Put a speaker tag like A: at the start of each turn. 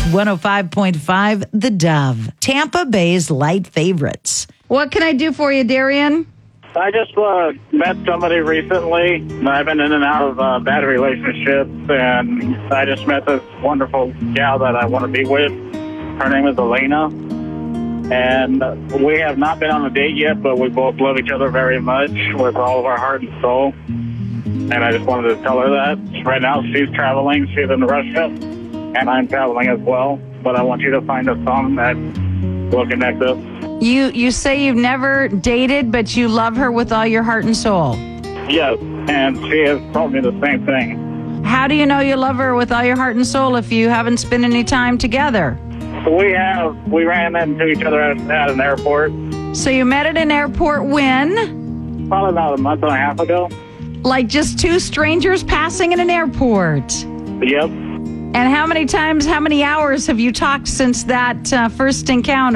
A: 105.5 The Dove, Tampa Bay's light favorites.
B: What can I do for you, Darian?
C: I just met somebody recently. I've been in and out of bad relationships, and I just met this wonderful gal that I want to be with. Her name is Elena, and we have not been on a date yet, but we both love each other very much with all of our heart and soul. And I just wanted to tell her that. Right now, she's traveling. She's in Russia, and I'm traveling as well. But I want you to find a song that will connect us.
B: You say you've never dated, but you love her with all your heart and soul.
C: Yes, and she has told me the same thing.
B: How do you know you love her with all your heart and soul if you haven't spent any time together?
C: We ran into each other at an airport.
B: So you met at an airport when?
C: Probably about a month and a half ago.
B: Like just two strangers passing in an airport?
C: Yep.
B: And how many hours have you talked since that first encounter?